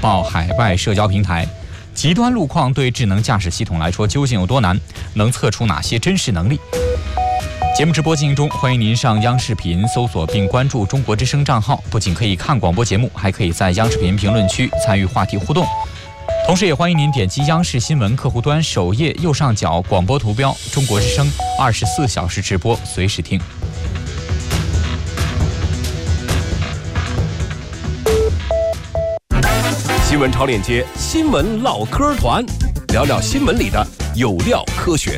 爆海外社交平台。极端路况对智能驾驶系统来说究竟有多难？能测出哪些真实能力？节目直播进行中，欢迎您上央视频搜索并关注中国之声账号，不仅可以看广播节目，还可以在央视频评论区参与话题互动。同时也欢迎您点击央视新闻客户端首页右上角广播图标“中国之声”24小时直播，随时听。 新闻超链接，新闻唠嗑团，聊聊新闻里的有料科学。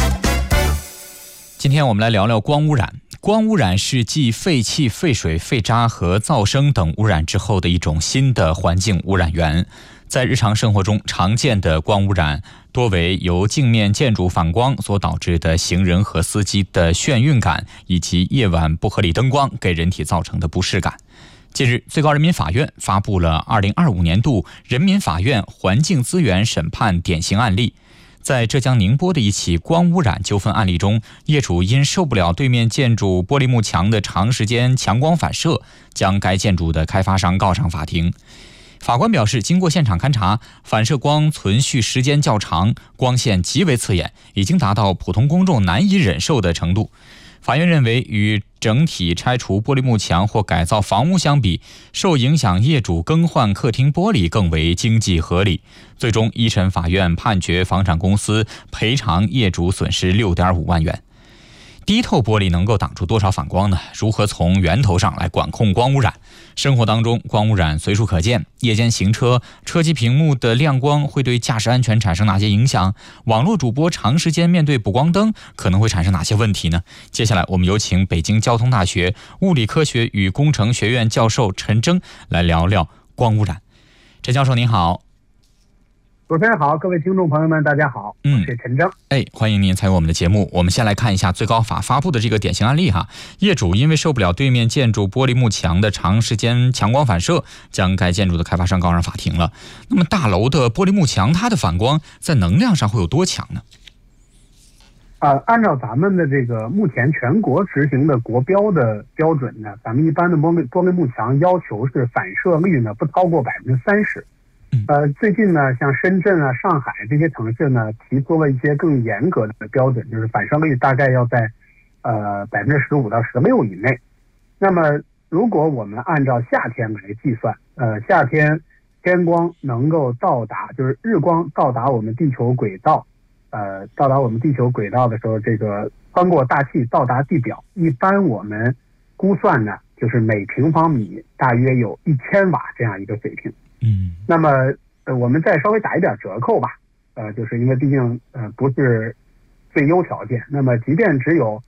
今天我们来聊聊光污染。光污染是继废气、废水、废渣和噪声等污染之后的一种新的环境污染源。在日常生活中常见的光污染多为由镜面建筑反光所导致的行人和司机的眩晕感，以及夜晚不合理灯光给人体造成的不适感。近日，最高人民法院发布了2025年度人民法院环境资源审判典型案例。在浙江宁波的一起光污染纠纷案例中，业主因受不了对面建筑玻璃幕墙的长时间强光反射，将该建筑的开发商告上法庭。法官表示，经过现场勘查，反射光存续时间较长，光线极为刺眼，已经达到普通公众难以忍受的程度。法院认为，与整体拆除玻璃幕墙或改造房屋相比，受影响业主更换客厅玻璃更为经济合理。最终，一审法院判决房产公司赔偿业主损失6.5万元。低透玻璃能够挡住多少反光呢？如何从源头上来管控光污染？生活当中光污染随处可见，夜间行车，车机屏幕的亮光会对驾驶安全产生哪些影响？网络主播长时间面对补光灯可能会产生哪些问题呢？接下来我们有请北京交通大学物理科学与工程学院教授陈征来聊聊光污染。陈教授您好。 主持人好，各位听众朋友们大家好，我是陈征。 欢迎您参与我们的节目。我们先来看一下最高法发布的这个典型案例哈。业主因为受不了对面建筑玻璃幕墙的长时间强光反射，将该建筑的开发商告上法庭了。那么大楼的玻璃幕墙，它的反光在能量上会有多强呢？ 按照咱们的这个目前全国执行的国标的标准呢，咱们一般的玻璃幕墙要求是反射率呢不超过30%。最近呢，像深圳啊、上海这些城市呢，提出了一些更严格的标准，就是反射率大概要在15%到16%以内。那么，如果我们按照夏天来计算，夏天天光能够到达，就是日光到达我们地球轨道，到达我们地球轨道的时候，这个穿过大气到达地表，一般我们估算呢，就是每平方米大约有1000瓦这样一个水平。那么我们再稍微打一点折扣吧，就是因为毕竟不是最优条件，那么即便只有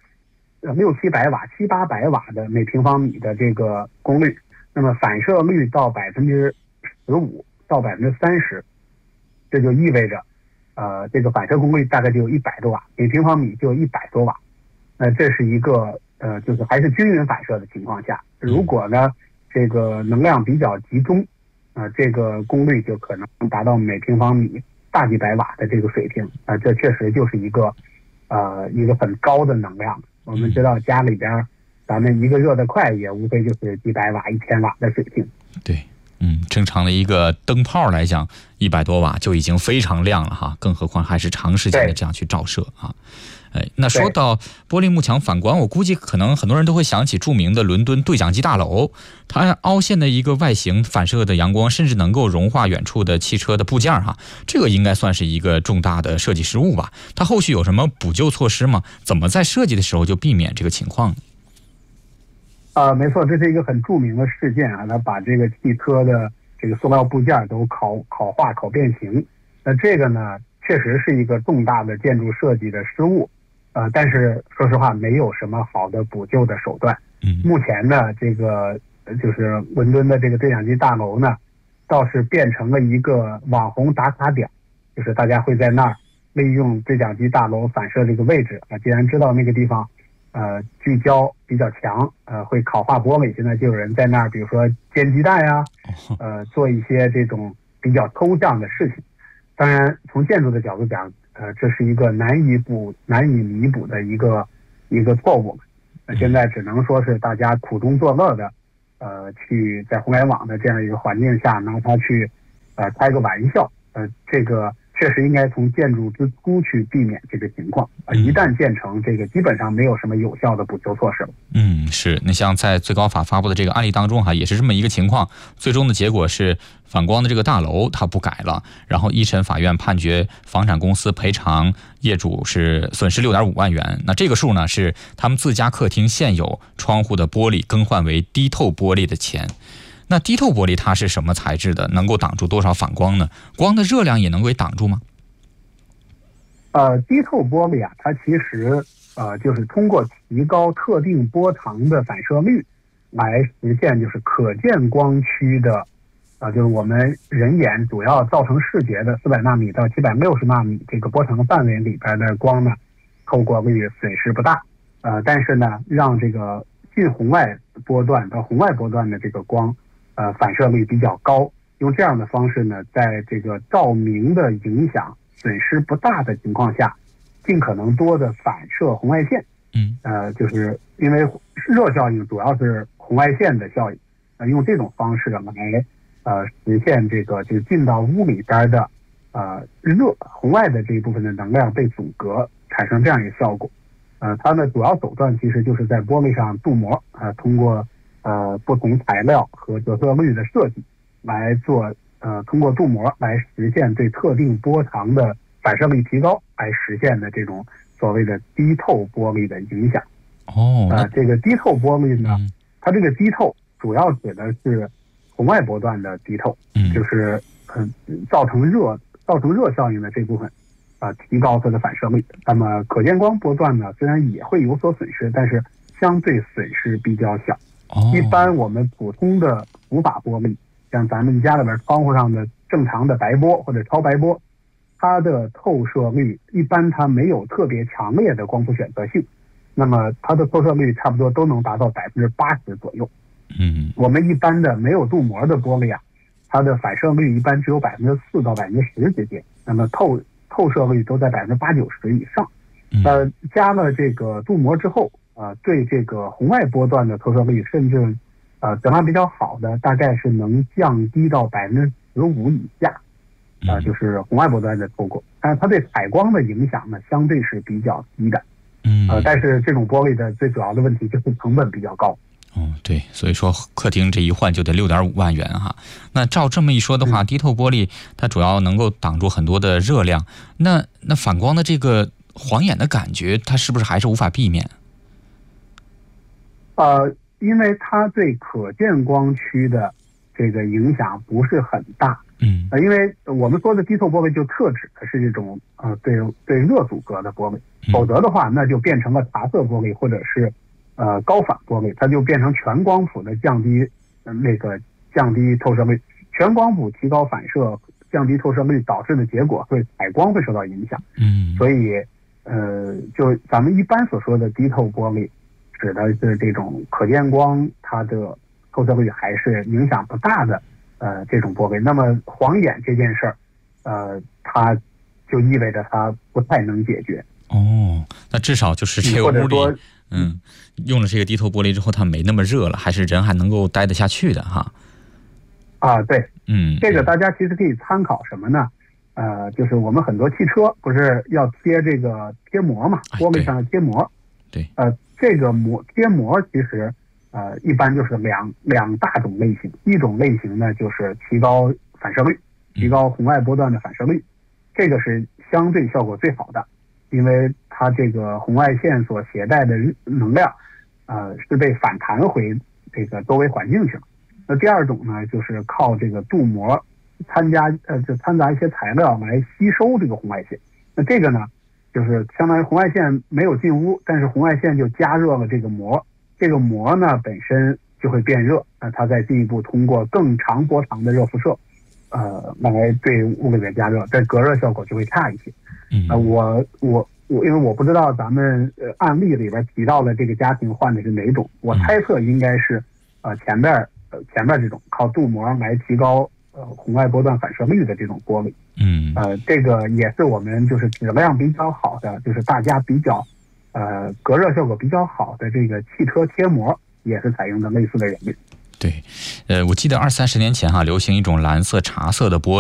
600-700瓦、700-800瓦的每平方米的这个功率，那么反射率到15%到30%，这就意味着这个反射功率大概就有100多瓦，每平方米就有100多瓦。这是一个就是还是均匀反射的情况下，如果呢这个能量比较集中，这个功率就可能达到每平方米大几百瓦的这个水平。这确实就是一个很高的能量。我们知道家里边咱们一个热得快也无非就是几百瓦、1000瓦的水平。 对，正常的一个灯泡来讲，100多瓦就已经非常亮了哈，更何况还是长时间的这样去照射啊。那说到玻璃幕墙反光，我估计可能很多人都会想起著名的伦敦对讲机大楼，它凹陷的一个外形反射的阳光，甚至能够融化远处的汽车的部件哈。这个应该算是一个重大的设计失误吧？它后续有什么补救措施吗？怎么在设计的时候就避免这个情况呢？ 没错，这是一个很著名的事件啊，它把这个汽车的这个塑料部件都烤化、烤变形。那这个呢，确实是一个重大的建筑设计的失误。但是说实话，没有什么好的补救的手段。目前呢，这个就是伦敦的这个对讲机大楼呢，倒是变成了一个网红打卡点，就是大家会在那儿利用对讲机大楼反射这个位置既然知道那个地方聚焦比较强，会烤化玻璃，现在就有人在那儿，比如说煎鸡蛋啊，做一些这种比较抽象的事情。当然，从建筑的角度讲，这是一个难以弥补的一个错误。现在只能说是大家苦中作乐的，去在互联网的这样一个环境下，拿它去开个玩笑，这个确实应该从建筑之初去避免这个情况。一旦建成，这个基本上没有什么有效的补救措施了。 是。那像在最高法发布的这个案例当中也是这么一个情况，最终的结果是反光的这个大楼它不改了，然后一审法院判决房产公司赔偿业主是损失6.5万元。那这个数呢是他们自家客厅现有窗户的玻璃更换为低透玻璃的钱。那低透玻璃它是什么材质的？能够挡住多少反光呢？光的热量也能够挡住吗？ 低透玻璃它其实就是通过提高特定波长的反射率来实现，就是可见光区的就是我们人眼主要造成视觉的400纳米到760纳米这个波长范围里边的光呢，透过率损失不大。但是呢，让这个近红外波段到红外波段的这个光反射率比较高，用这样的方式呢，在这个照明的影响损失不大的情况下，尽可能多的反射红外线。就是因为热效应主要是红外线的效应，用这种方式来实现这个就进到屋里边的热红外的这一部分的能量被阻隔，产生这样一个效果。它的主要手段其实就是在玻璃上镀膜，通过不同材料和折射率的设计来做通过镀膜来实现对特定波长的反射率提高，来实现的这种所谓的低透玻璃的影响。这个低透玻璃呢，它这个低透主要指的是红外波段的低透，就是造成热效应的这部分提高它的反射率。那么可见光波段呢，虽然也会有所损失，但是相对损失比较小。一般我们普通的无法玻璃，像咱们家里边窗户上的正常的白玻或者超白玻，它的透射率一般它没有特别强烈的光谱选择性，那么它的透射率差不多都能达到80%左右。我们一般的没有镀膜的玻璃它的反射率一般只有4%到10%之间，那么透射率都在80%、90%以上。加了这个镀膜之后，对这个红外波段的透射率，甚至质量比较好的，大概是能降低到15%以下，就是红外波段的透过。但是它对采光的影响呢，相对是比较低的。但是这种玻璃的最主要的问题就是成本比较高。 对，所以说客厅这一换就得6.5万元哈。那照这么一说的话，低透玻璃它主要能够挡住很多的热量，那反光的这个晃眼的感觉，它是不是还是无法避免？ 因为它对可见光区的这个影响不是很大。因为我们说的低透玻璃就特指的是这种对热阻隔的玻璃，否则的话那就变成了茶色玻璃或者是高反玻璃，它就变成全光谱的降低透射率，全光谱提高反射降低透射率导致的结果会采光会受到影响。所以就咱们一般所说的低透玻璃指的是这种可见光它的透射率还是影响不大的这种玻璃。那么晃眼这件事儿它就意味着它不太能解决。 那至少就是这个屋里用了这个低透玻璃之后，它没那么热了，还是人还能够待得下去的哈。 对，这个大家其实可以参考什么呢？就是我们很多汽车不是要贴这个贴膜嘛，玻璃上的贴膜。 对， 这个贴膜其实一般就是两大种类型，一种类型呢就是提高反射率，提高红外波段的反射率，这个是相对效果最好的，因为它这个红外线所携带的能量是被反弹回这个周围环境去了。那第二种呢，就是靠这个镀膜掺杂一些材料来吸收这个红外线。那这个呢，就是相当于红外线没有进屋，但是红外线就加热了这个膜，这个膜呢本身就会变热，那它再进一步通过更长波长的热辐射来对屋里面加热，这隔热效果就会差一些。因为我不知道咱们案例里边提到的这个家庭换的是哪种，我猜测应该是前面这种靠镀膜来提高红外波段反射率的这种玻璃。这个也是我们就是质量比较好的，就是大家比较隔热效果比较好的这个汽车贴膜也是采用的类似的原理。 对，我记得20-30年前流行一种蓝色茶色的玻璃。